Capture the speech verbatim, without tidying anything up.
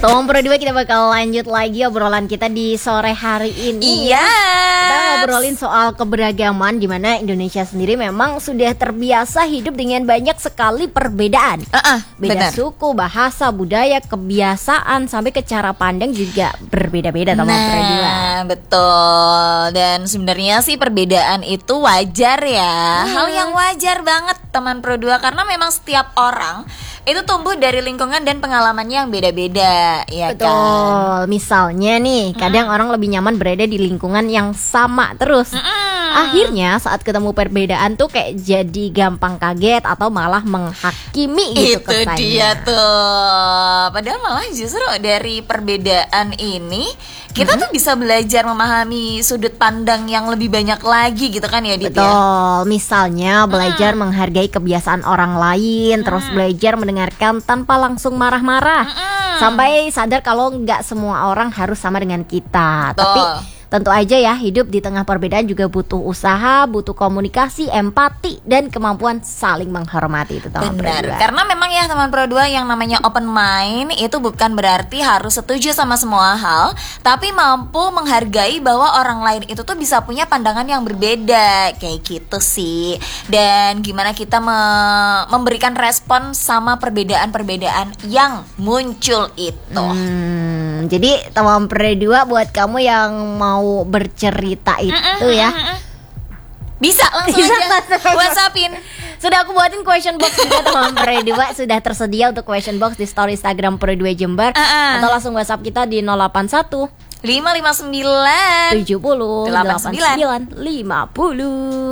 Teman Pro dua, kita bakal lanjut lagi obrolan kita di sore hari ini. Iya. Kita ngobrolin soal keberagaman, di mana Indonesia sendiri memang sudah terbiasa hidup dengan banyak sekali perbedaan. Uh-uh, Beda benar. suku, bahasa, budaya, kebiasaan, sampai ke cara pandang juga berbeda-beda teman Pro dua. Nah, betul. Dan sebenarnya sih perbedaan itu wajar ya. Hmm. Hal yang wajar banget teman Pro dua, karena memang setiap orang itu tumbuh dari lingkungan dan pengalamannya yang beda-beda, ya Betul. kan? Misalnya nih, kadang orang lebih nyaman berada di lingkungan yang sama terus. Mm-mm. Akhirnya saat ketemu perbedaan tuh kayak jadi gampang kaget atau malah menghakimi gitu Itu kesannya. dia tuh. Padahal malah justru dari perbedaan ini kita tuh bisa belajar memahami sudut pandang yang lebih banyak lagi gitu kan ya, Dit, ya? Betul, misalnya belajar menghargai kebiasaan orang lain, terus belajar mendengarkan tanpa langsung marah-marah, sampai sadar kalau nggak semua orang harus sama dengan kita. Betul. Tapi tentu aja ya, hidup di tengah perbedaan juga butuh usaha, butuh komunikasi, empati, dan kemampuan saling menghormati itu teman Pro Benar, dua. karena memang ya teman Pro dua, yang namanya open mind itu bukan berarti harus setuju sama semua hal, tapi mampu menghargai bahwa orang lain itu tuh bisa punya pandangan yang berbeda, kayak gitu sih. Dan gimana kita me- memberikan respon sama perbedaan-perbedaan yang muncul itu. Hmm, jadi teman Pro dua, buat kamu yang mau bercerita itu ya, Bisa langsung Bisa aja langsung aja. WhatsAppin. sudah aku buatin question box juga teman Pro dua, sudah tersedia untuk question box di story Instagram Pro dua Jember, Uh-uh. atau langsung WhatsApp kita di nol delapan satu lima lima sembilan tujuh nol delapan delapan sembilan sembilan lima nol.